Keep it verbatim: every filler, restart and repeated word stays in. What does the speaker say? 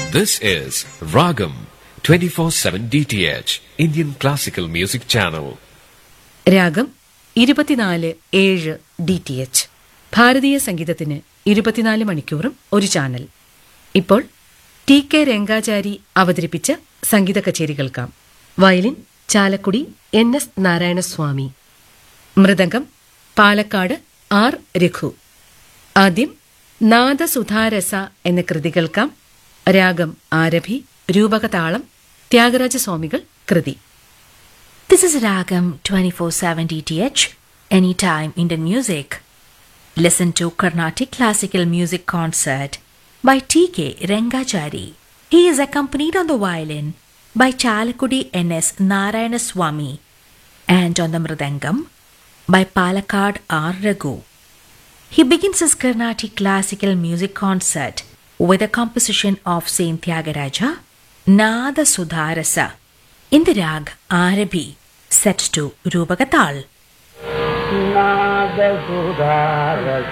This is Ragam twenty-four seven D T H Indian Classical Music Channel. രാഗം ഇരുപത്തിനാല് ഏഴ് D T H ഭാരതീയ സംഗീതത്തിന് ഇരുപത്തിനാല് മണിക്കൂറും ഒരു ചാനൽ. ഇപ്പോൾ ടി കെ രംഗാചാരി അവതരിപ്പിച്ച സംഗീത കച്ചേരി കേൾക്കാം. Violin Chalakudy N S Narayanaswamy, mridangam Palakkad R Raghu. ആദ്യം നാദസുധാരസ എന്ന കൃതി കേൾക്കാം. രാഗം ആരഭി, രൂപകതാളം ത്യാഗരാജസ്വാമികൾ കൃതി. This is Ragam twenty-four seven D T H, Anytime Indian Music. Listen to Carnatic Classical Music Concert by T K Rengachari. He is accompanied on the violin by Chalakudi N S Narayanaswamy and on the mridangam by Palakkad R Raghu. He begins his Carnatic Classical Music Concert with a composition of Saint Tyagaraja, Nada Sudharasa, in the rag Arabi, set to Rupagatal.